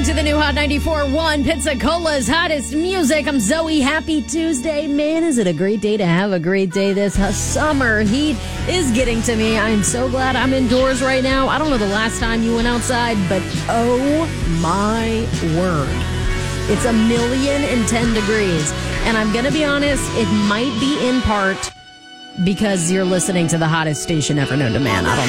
to the new Hot 94.1 Pensacola's hottest music. I'm Zoe. Happy Tuesday. Man, is it a great day to have a great day. This summer heat is getting to me. I'm so glad I'm indoors right now. I don't know the last time you went outside, but oh my word. It's 1,010 degrees. And I'm going to be honest, it might be in part because you're listening to the hottest station ever known to man. I don't